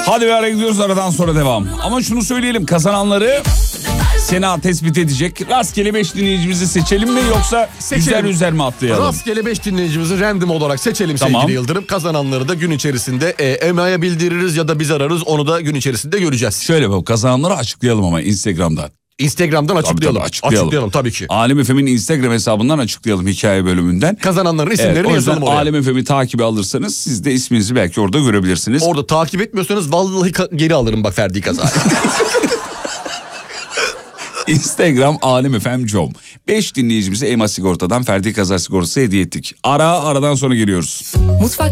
Hadi bir araya gidiyoruz, aradan sonra devam. Ama şunu söyleyelim, kazananları Sena tespit edecek. Rastgele 5 dinleyicimizi seçelim mi yoksa üzer mi atlayalım? Rastgele 5 dinleyicimizi random olarak seçelim tamam. Sevgili Yıldırım. Kazananları da gün içerisinde EMA'ya bildiririz ya da biz ararız, onu da gün içerisinde göreceğiz. Şöyle bak, kazananları açıklayalım ama Instagram'dan. Instagram'dan açıklayalım. Açıklayalım tabii ki. Alem FM'in Instagram hesabından açıklayalım, hikaye bölümünden. Kazananların isimlerini yazalım oraya. Alem FM'i takibi alırsanız siz de isminizi belki orada görebilirsiniz. Orada takip etmiyorsanız vallahi geri alırım bak Ferdi Kaza. Instagram alemfm.com. 5 dinleyicimize EMA sigortadan Ferdi Kaza sigortası hediye ettik. Aradan sonra geliyoruz. Mutfak